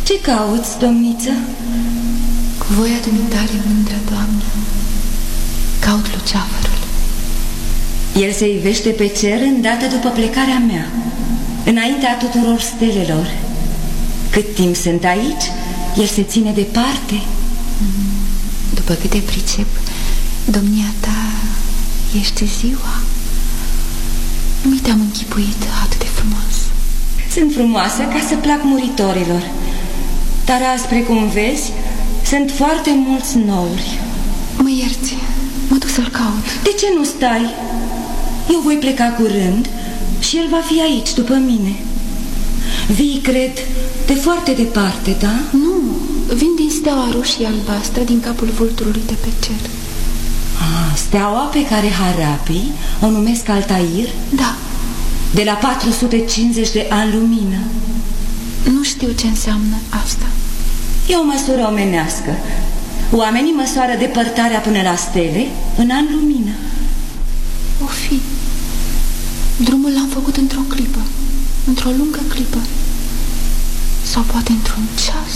Ce cauți, domniță? Cu voia dumitale, mândră Doamnă, caut luceafărul. El se ivește pe cer îndată după plecarea mea, înaintea tuturor stelelor. Cât timp sunt aici, el se ține departe. După câte pricep, domnia ta ești ziua. Nu mi te-am închipuit atât de frumos. Sunt frumoasă ca să plac muritorilor, dar azi, precum vezi, sunt foarte mulți nouri. Mă ierți, mă duc să-l caut. De ce nu stai? Eu voi pleca curând și el va fi aici după mine. Vii, cred, de foarte departe, da? Nu, vin din steaua roșie albastră din capul vulturului de pe cer. Steaua pe care Harapii o numesc Altair? Da. De la 450 de ani lumină. Nu știu ce înseamnă asta. E o măsură omenească. Oamenii măsoară depărtarea până la stele în ani lumină. O fi. Drumul l-am făcut într-o clipă, într-o lungă clipă. Sau poate într-un ceas.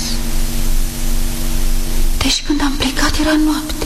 Deci când am plecat era noapte.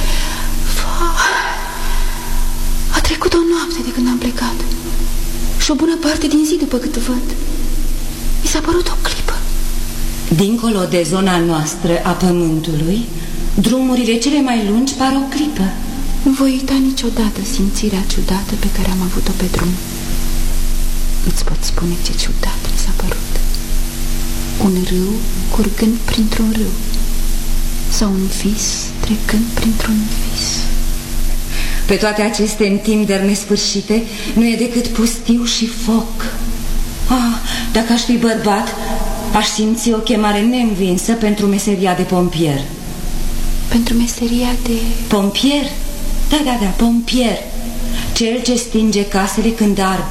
A trecut o noapte de când am plecat. Și o bună parte din zi după cât văd. Mi s-a părut o clipă. Dincolo de zona noastră a pământului, drumurile cele mai lungi par o clipă. Nu voi uita niciodată simțirea ciudată pe care am avut-o pe drum. Nu-ți pot spune ce ciudat mi s-a părut. Un râu curgând printr-un râu. Sau un vis trecând printr-un vis. Pe toate aceste întinderi nesfârșite nu e decât pustiu și foc. Dacă aș fi bărbat, aș simți o chemare neînvinsă pentru meseria de pompier. Pentru meseria de... Pompier? Da, pompier. Cel ce stinge casele când ard.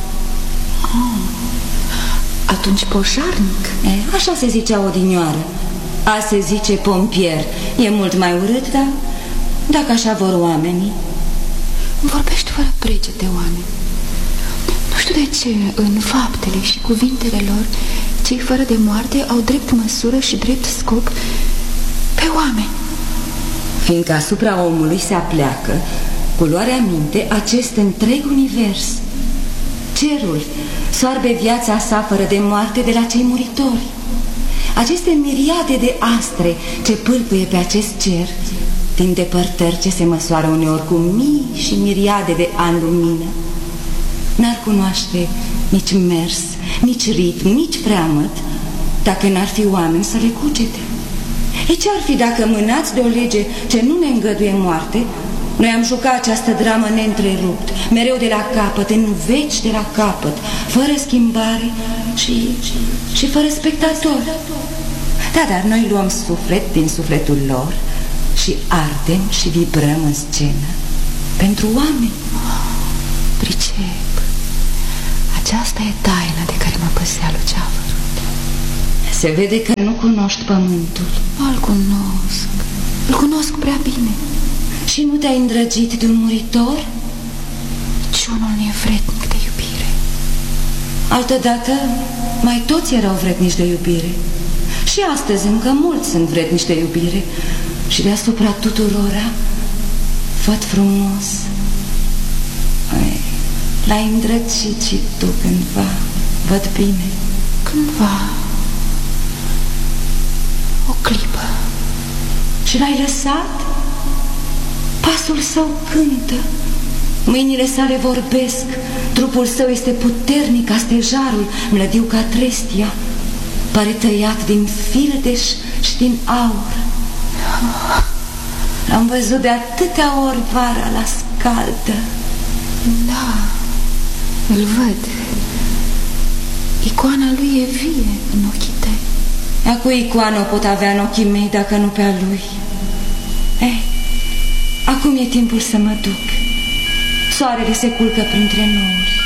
Atunci poșarnic. Așa se zicea odinioară. Azi se zice pompier. E mult mai urât, dar dacă așa vor oamenii. Vorbești fără prece de oameni. Nu știu de ce în faptele și cuvintele lor cei fără de moarte au drept măsură și drept scop pe oameni. Fiindcă asupra omului se apleacă, cu luarea minte, acest întreg univers. Cerul soarbe viața sa fără de moarte de la cei muritori. Aceste miriade de astre ce pâlpâie pe acest cer, din depărtări ce se măsoară uneori cu mii și miriade de ani lumină, n-ar cunoaște nici mers, nici ritm, nici preamăt, dacă n-ar fi oameni să le cucete. Ce-ar fi dacă, mânați de o lege ce nu ne îngăduie moarte, noi am jucat această dramă neîntrerupt, mereu de la capăt, în veci de la capăt, fără schimbare și fără spectator. Da, dar noi luăm suflet din sufletul lor și ardem și vibrăm în scenă pentru oameni. Pricep. Aceasta e taina de care mă păsea luceafărul. Se vede că nu cunoști pământul. Îl cunosc. Îl cunosc prea bine. Și nu te-ai îndrăgit de un muritor? Niciunul nu e vrednic de iubire. Altădată mai toți erau vrednici de iubire. Și astăzi încă mulți sunt vrednici de iubire. Și deasupra tuturora văd frumos. L-ai îndrăgit și tu cândva. Văd bine. Cândva. O clipă. Și l-ai lăsat? Pasul său cântă, mâinile sale vorbesc, trupul său este puternic ca stejarul, mlădiu ca trestia, pare tăiat din fildeș și din aur. L-am văzut de atâtea ori vara la scaldă. Da, îl văd. Icoana lui e vie în ochii tăi. A cui icoană o pot avea în ochii mei dacă nu pe a lui? Acum e timpul să mă duc. Soarele se culcă printre nouri.